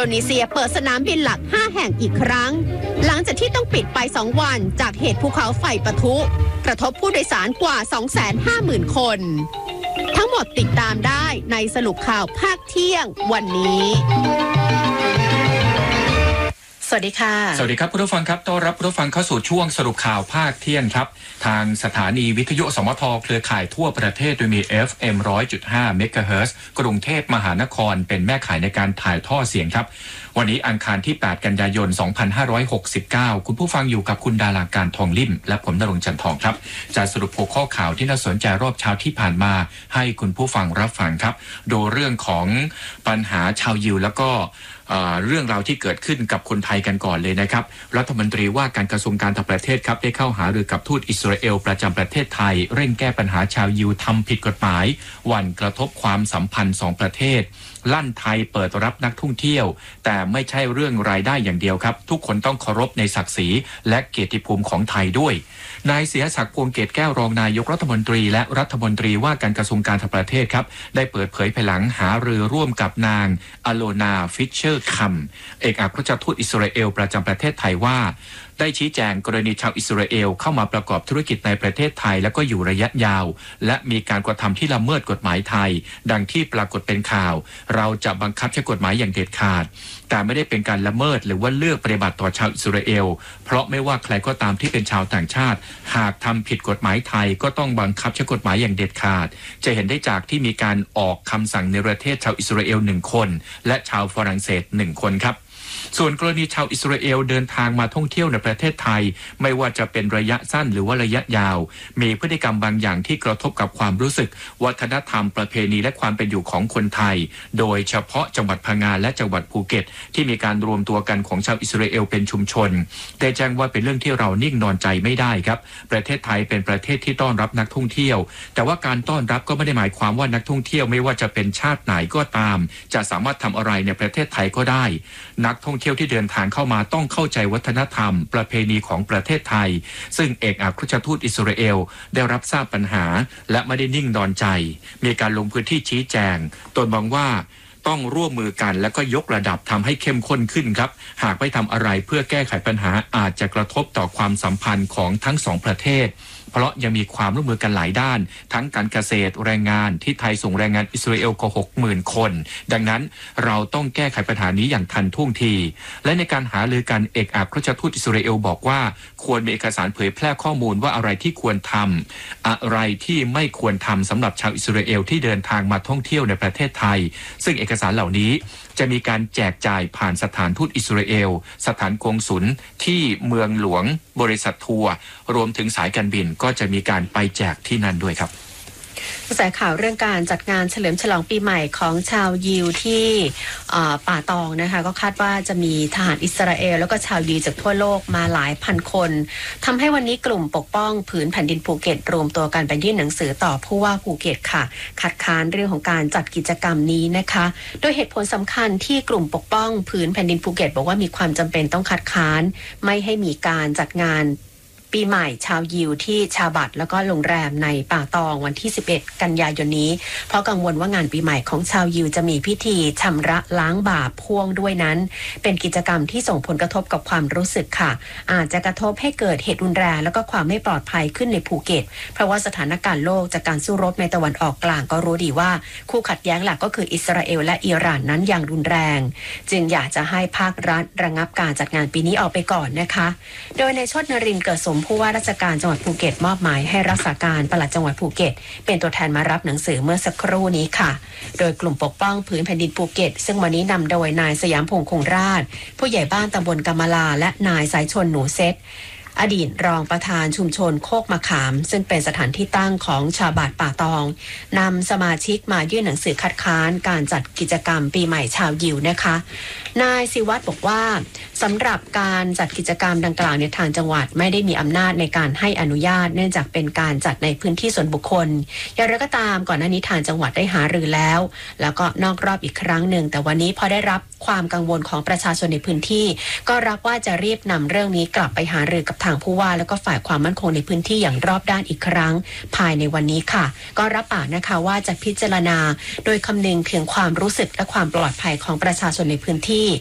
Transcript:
นีเซียเปิดสนามบินหลัก5แห่งอีกครั้งหลังจากที่ต้องปิดไป2วันจากเหตุภูเขาไฟปะทุกระทบผู้โดยสารกว่า 250,000 คนทั้งหมดติดตามได้ในสรุปข่าวภาคเที่ยงวันนี้สวัสดีค่ะสวัสดีครับผู้ฟังครับต้อนรับผู้ฟังเข้าสู่ช่วงสรุปข่าวภาคเที่ยงครับทางสถานีวิทยุสมทเครือข่ายทั่วประเทศโดยมี FM 100.5 เมกะเฮิรตซ์กรุงเทพมหานครเป็นแม่ข่ายในการถ่ายทอดเสียงครับวันนี้อังคารที่8กันยายน2569คุณผู้ฟังอยู่กับคุณดาราการทองลิ่มและผมณรงค์จันทร์ทองครับจะสรุปหัวข้อข่าวที่น่าสนใจรอบเช้าที่ผ่านมาให้คุณผู้ฟังรับฟังครับโดยเรื่องของปัญหาชาวยิวแล้วก็เรื่องราวที่เกิดขึ้นกับคนไทยกันก่อนเลยนะครับรัฐมนตรีว่าการกระทรวงการต่างประเทศครับได้เข้าหารือกับทูตอิสราเอลประจำประเทศไทยเร่งแก้ปัญหาชาวยิวทำผิดกฎหมายหวั่นกระทบความสัมพันธ์2ประเทศลั่นไทยเปิดรับนักท่องเที่ยวแต่ไม่ใช่เรื่องรายได้อย่างเดียวครับทุกคนต้องเคารพในศักดิ์ศรีและเกียรติภูมิของไทยด้วยนายเสียศักดิ์พวงเกตแก้วรองนายกรัฐมนตรีและรัฐมนตรีว่าการกระทรวงการต่างประเทศครับได้เปิดเผยภายหลังหารือร่วมกับนางอโลนาฟิชเชอร์คัมเอกอัครราชทูตอิสราเอลประจำประเทศไทยว่าได้ชี้แจงกรณีชาวอิสราเอลเข้ามาประกอบธุรกิจในประเทศไทยแล้วก็อยู่ระยะยาวและมีการกระทำที่ละเมิดกฎหมายไทยดังที่ปรากฏเป็นข่าวเราจะบังคับใช้กฎหมายอย่างเด็ดขาดแต่ไม่ได้เป็นการละเมิดหรือว่าเลือกปฏิบัติต่อชาวอิสราเอลเพราะไม่ว่าใครก็ตามที่เป็นชาวต่างชาติหากทำผิดกฎหมายไทยก็ต้องบังคับใช้กฎหมายอย่างเด็ดขาดจะเห็นได้จากที่มีการออกคำสั่งในประเทศชาวอิสราเอล1คนและชาวฝรั่งเศส1คนครับส่วนกรณีชาวอิสราเอลเดินทางมาท่องเที่ยวในประเทศไทยไม่ว่าจะเป็นระยะสั้นหรือว่าระยะยาวมีพฤติกรรมบางอย่างที่กระทบกับความรู้สึกวัฒนธรรมประเพณีและความเป็นอยู่ของคนไทยโดยเฉพาะจังหวัดพังงาและจังหวัดภูเก็ตที่มีการรวมตัวกันของชาวอิสราเอลเป็นชุมชนได้แจ้งว่าเป็นเรื่องที่เรานิ่งนอนใจไม่ได้ครับประเทศไทยเป็นประเทศที่ต้อนรับนักท่องเที่ยวแต่ว่าการต้อนรับก็ไม่ได้หมายความว่านักท่องเที่ยวไม่ว่าจะเป็นชาติไหนก็ตามจะสามารถทำอะไรในประเทศไทยก็ได้นักท่องเที่ยวที่เดินทางเข้ามาต้องเข้าใจวัฒนธรรมประเพณีของประเทศไทยซึ่งเอกอัครราชทูตอิสราเอลได้รับทราบปัญหาและไม่ได้นิ่งนอนใจมีการลงพื้นที่ชี้แจงตนมองว่าต้องร่วมมือกันและก็ยกระดับทำให้เข้มข้นขึ้นครับหากไม่ทำอะไรเพื่อแก้ไขปัญหาอาจจะกระทบต่อความสัมพันธ์ของทั้งสองประเทศเพราะยังมีความร่วมมือกันหลายด้านทั้งการเกษตรแรงงานที่ไทยส่งแรงงานอิสราเอลกว่า 60,000 คนดังนั้นเราต้องแก้ไขปัญหานี้อย่างทันท่วงทีและในการหารือกันเอกอัครราชทูตอิสราเอลบอกว่าควรมีเอกสารเผยแพร่ข้อมูลว่าอะไรที่ควรทำอะไรที่ไม่ควรทำสำหรับชาวอิสราเอลที่เดินทางมาท่องเที่ยวในประเทศไทยซึ่งเอกสารเหล่านี้จะมีการแจกจ่ายผ่านสถานทูตอิสราเอลสถานกงสุลที่เมืองหลวงบริษัททัวร์รวมถึงสายการบินก็จะมีการไปแจกที่นั่นด้วยครับกระแสข่าวเรื่องการจัดงานเฉลิมฉลองปีใหม่ของชาวยิวที่ป่าตองนะคะก็คาดว่าจะมีทหารอิสราเอลแล้วก็ชาวยิวจากทั่วโลกมาหลายพันคนทำให้วันนี้กลุ่มปกป้องผืนแผ่นดินภูเก็ตรวมตัวกันไปยื่นหนังสือต่อผู้ว่าภูเก็ตค่ะคัดค้านเรื่องของการจัดกิจกรรมนี้นะคะโดยเหตุผลสำคัญที่กลุ่มปกป้องผืนแผ่นดินภูเก็ตบอกว่ามีความจำเป็นต้องคัดค้านไม่ให้มีการจัดงานปีใหม่ชาวยิวที่ชาบัตแล้วก็โรงแรมในป่าตองวันที่11กันยายนนี้เพราะกังวลว่างานปีใหม่ของชาวยิวจะมีพิธีชำระล้างบาปพ่วงด้วยนั้นเป็นกิจกรรมที่ส่งผลกระทบกับความรู้สึกค่ะอาจจะกระทบให้เกิดเหตุรุนแรงแล้วก็ความไม่ปลอดภัยขึ้นในภูเก็ตเพราะว่าสถานการณ์โลกจากการสู้รบในตะวันออกกลางก็รู้ดีว่าคู่ขัดแย้งหลักก็คืออิสราเอลและอิหร่านนั้นอย่างรุนแรงจึงอยากจะให้ภาครัฐระงับการจัดงานปีนี้ออกไปก่อนนะคะโดยในชดนรินทร์เกิดสมผู้ว่าราชการจังหวัดภูเก็ตมอบหมายให้รักษาการปลัดจังหวัดภูเก็ตเป็นตัวแทนมารับหนังสือเมื่อสักครู่นี้ค่ะโดยกลุ่มปกป้องผืนแผ่นดินภูเก็ตซึ่งวันนี้นำโดยนายสยามพงษ์คงราชผู้ใหญ่บ้านตำบลกำมะลาและนายสายชนหนูเซตอดีตรองประธานชุมชนโคกมะขามซึ่งเป็นสถานที่ตั้งของชาวบ้านป่าตองนำสมาชิกมายื่นหนังสือคัดค้านการจัดกิจกรรมปีใหม่ชาวยิวนะคะนายศิวัตรบอกว่าสำหรับการจัดกิจกรรมดังกล่าวในทางจังหวัดไม่ได้มีอำนาจในการให้อนุญาตเนื่องจากเป็นการจัดในพื้นที่ส่วนบุคคลอย่างไรก็ตามก่อนหน้านี้ทางจังหวัดได้หารือแล้วก็นอกรอบอีกครั้งหนึ่งแต่วันนี้พอได้รับความกังวลของประชาชนในพื้นที่ก็รับว่าจะรีบนำเรื่องนี้กลับไปหารือกับทางผู้ว่าแล้วก็ฝ่ายความมั่นคงในพื้นที่อย่างรอบด้านอีกครั้งภายในวันนี้ค่ะก็รับปากนะคะว่าจะพิจารณาโดยคำนึงถึงความรู้สึกและความปลอดภัยของประชาชนในพื้นที่